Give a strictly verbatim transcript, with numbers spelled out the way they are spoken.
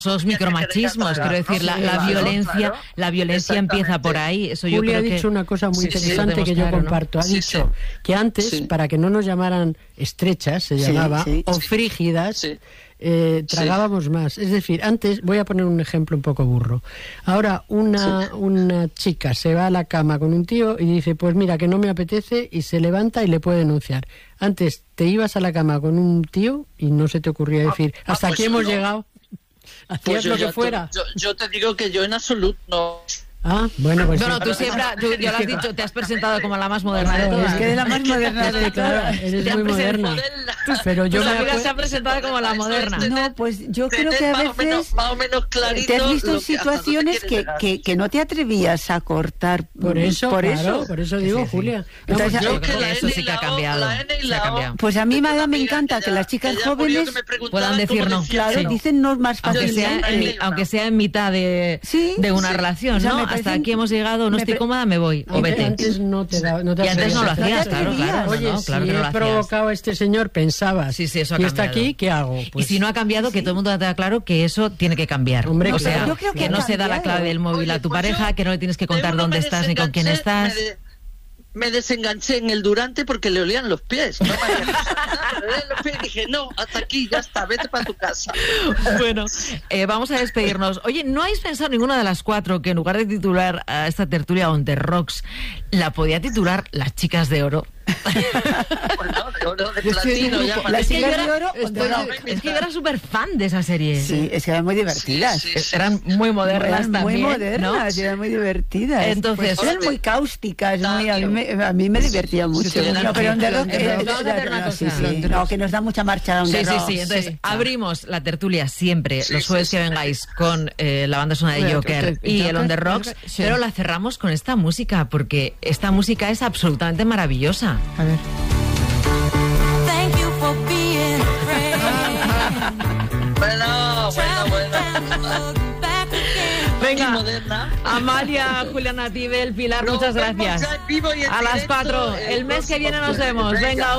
esos micromachismos, quiero decir, la, la violencia, claro, la violencia empieza por ahí. Eso yo Julia creo ha dicho que... una cosa muy sí, interesante sí, que yo claro, comparto. ¿no? Ha Sí, dicho sí. que antes, sí. para que no nos llamaran estrechas, se Sí, llamaba, sí, o sí. frígidas, Sí. eh, tragábamos sí. más. Es decir, antes, voy a poner un ejemplo un poco burro. Ahora una, sí. una chica se va a la cama con un tío y dice, pues mira, que no me apetece, y se levanta y le puede denunciar. Antes te ibas a la cama con un tío y no se te ocurría decir, ah, hasta pues aquí hemos no. llegado. Hacías Pues lo yo, que fuera. Yo, yo te digo que yo en absoluto no. Ah, bueno, pues no, sí. no, tú siempre, tú, ya lo has dicho, te has presentado como la más moderna de Claro, todas. es que de la más moderna de todas, eres Te muy han moderna. presentado- Pero yo Tu me amiga acuerdo... se ha presentado como la moderna. No, pues yo creo Tener que a más o menos- veces más o menos clarito te has visto lo en que- hasta dónde situaciones quieres que, llegar. que, que no te atrevías a cortar. Por eso, por claro, eso. por eso digo, Sí, sí. Julia. Entonces, Vamos, Yo yo- creo que la eso N sí y que ha la O, cambiado. la N y Se la ha O. cambiado. Pues a mí me, Una me amiga encanta que que ya- las chicas que ya murió, jóvenes, que me preguntaba puedan decir cómo no. decía claro, que no. dicen no más Aunque fácil. sea, en, mi- aunque sea en mitad de, Sí, de una sí. relación, O sea, ¿no? me Hasta parecen- aquí hemos llegado, no me estoy pre- cómoda, me voy, o antes, vete. antes no te da, no te Y antes no lo atrevías. hacías, claro, claro. no, Oye, no, si claro que no lo he hacías. provocado a este señor, pensabas, Sí, sí, eso ha y está cambiado. aquí, ¿qué hago? Pues, y si no ha cambiado, que todo el mundo tenga claro que eso tiene que cambiar. Hombre, o claro. sea, Yo creo que que ha no se da la cambiado. clave del móvil Oye, a tu pues pareja, yo que no le tienes que de contar uno dónde me estás ni con quién desenganché, estás. Me, de- me desenganché en el Durante porque le olían los pies. No me había pasado nada, le olían los pies y dije, no, hasta aquí, ya está, vete para tu casa. Bueno, eh, vamos a despedirnos. Oye, ¿no habéis pensado ninguna de las cuatro que en lugar de titular a esta tertulia On The Rocks, la podía titular Las Chicas de Oro? Bueno, de oro, de Yo estoy en platino, un ya grupo- para Es que yo Chicas era, de Oro, estoy- On The Rocks. es que yo era súper fan de esa serie. Sí, es que eran muy divertidas. Sí, sí, sí. Eran muy modernas Eran muy también, modernas, ¿no? eran muy divertidas. Entonces- Pues eran muy cáusticas, muy, a, mí me, a mí me divertía mucho. Sí, sí, No, pero On The Rock, sí, sí, eh, sí. Vamos a hacer una no, sí, cosa. sí, no, que nos da mucha marcha a On Sí, The sí, Rock. sí. Entonces, Sí. abrimos la tertulia siempre, Sí, los sí, jueves sí. que vengáis, con eh, la banda sonora de Bueno, Joker Joker, y el On The Joker, Rocks, sí. pero la cerramos con esta música, porque esta música es absolutamente maravillosa. A ver. Thank you for being a friend. Bueno, bueno, bueno. Look back again. Muy Venga, moderna. Amalia, Juliana Tibel, Pilar, Nos muchas vemos gracias. ya en vivo y en A las directo cuatro. el El mes que próximo viene nos jueves. vemos. Venga. Venga.